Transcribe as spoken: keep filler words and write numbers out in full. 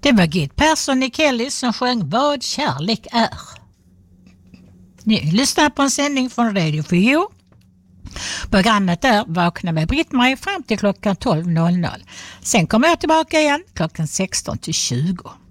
Det var Git Persson i Kelly som sjöng Vad kärlek är. Ni lyssnar på en sändning från Radio Fio. Programmet är Vakna med Britt-Marie fram till klockan tolv. Sen kommer jag tillbaka igen klockan sexton till tjugo.